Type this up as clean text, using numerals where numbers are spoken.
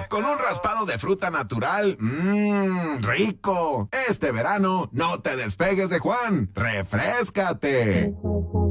con un raspado de fruta natural. ¡Rico! Este verano, no te despegues de Juan. ¡Refréscate!